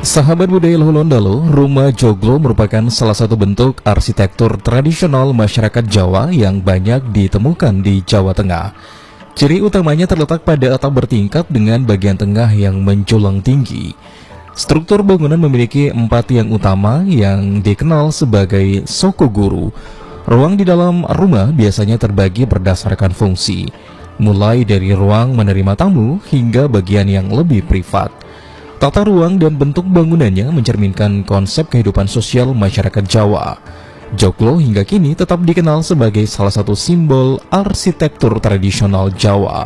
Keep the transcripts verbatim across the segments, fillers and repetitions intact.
Sahabat budaya Loholontalo, rumah joglo merupakan salah satu bentuk arsitektur tradisional masyarakat Jawa yang banyak ditemukan di Jawa Tengah. Ciri utamanya terletak pada atap bertingkat dengan bagian tengah yang menjulang tinggi. Struktur bangunan memiliki empat tiang utama yang dikenal sebagai sokoguru. Ruang di dalam rumah biasanya terbagi berdasarkan fungsi, mulai dari ruang menerima tamu hingga bagian yang lebih privat. Tata ruang dan bentuk bangunannya mencerminkan konsep kehidupan sosial masyarakat Jawa. Joglo hingga kini tetap dikenal sebagai salah satu simbol arsitektur tradisional Jawa.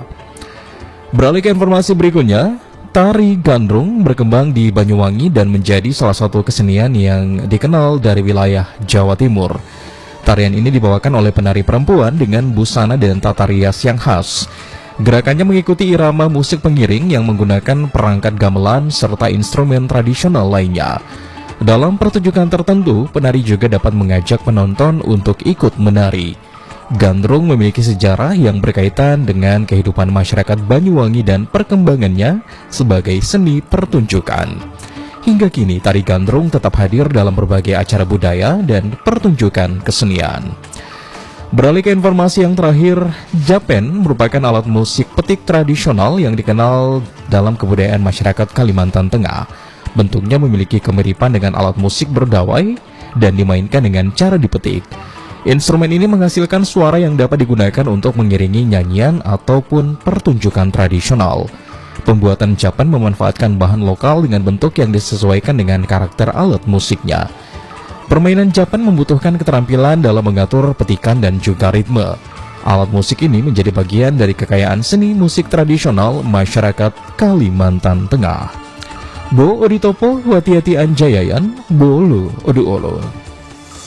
Beralih ke informasi berikutnya, tari gandrung berkembang di Banyuwangi dan menjadi salah satu kesenian yang dikenal dari wilayah Jawa Timur. Tarian ini dibawakan oleh penari perempuan dengan busana dan tata rias yang khas. Gerakannya mengikuti irama musik pengiring yang menggunakan perangkat gamelan serta instrumen tradisional lainnya. Dalam pertunjukan tertentu, penari juga dapat mengajak penonton untuk ikut menari. Gandrung memiliki sejarah yang berkaitan dengan kehidupan masyarakat Banyuwangi dan perkembangannya sebagai seni pertunjukan. Hingga kini, tari gandrung tetap hadir dalam berbagai acara budaya dan pertunjukan kesenian. Beralih ke informasi yang terakhir, Japen merupakan alat musik petik tradisional yang dikenal dalam kebudayaan masyarakat Kalimantan Tengah. Bentuknya memiliki kemiripan dengan alat musik berdawai dan dimainkan dengan cara dipetik. Instrumen ini menghasilkan suara yang dapat digunakan untuk mengiringi nyanyian ataupun pertunjukan tradisional. Pembuatan Japen memanfaatkan bahan lokal dengan bentuk yang disesuaikan dengan karakter alat musiknya. Permainan Japen membutuhkan keterampilan dalam mengatur petikan dan juga ritme. Alat musik ini menjadi bagian dari kekayaan seni musik tradisional masyarakat Kalimantan Tengah. Bo Oditopo Watiati Anjayayan, Bolu Oduolo.